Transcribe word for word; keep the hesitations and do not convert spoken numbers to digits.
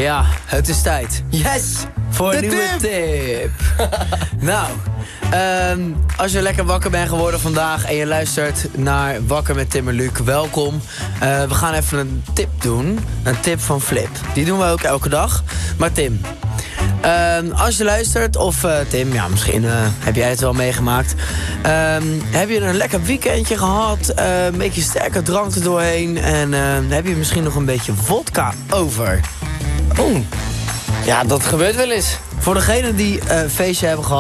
Ja, het is tijd. Yes! Voor De een nieuwe tip! tip. Nou, um, als je lekker wakker bent geworden vandaag en je luistert naar Wakker met Tim en Luc, welkom. Uh, we gaan even een tip doen. Een tip van Flip. Die doen we ook elke dag. Maar Tim, um, als je luistert, of uh, Tim, ja, misschien uh, heb jij het wel meegemaakt. Um, heb je een lekker weekendje gehad, uh, een beetje sterke drank er doorheen en uh, heb je misschien nog een beetje vodka over? Oeh. Ja, dat gebeurt wel eens. Voor degenen die een uh, feestje hebben gehad.